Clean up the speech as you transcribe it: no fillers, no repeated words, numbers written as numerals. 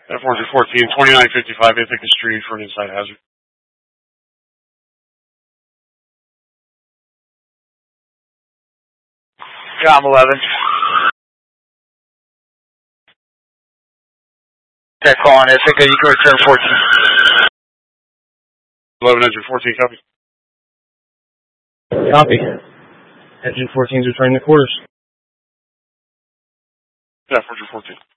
F-14, 2955 Ithaca Street for an inside hazard. Job 11. Tech on Ithaca, you can return 14. 11, engine 14, copy. Copy. Engine 14 is returning to quarters. Yeah, 14.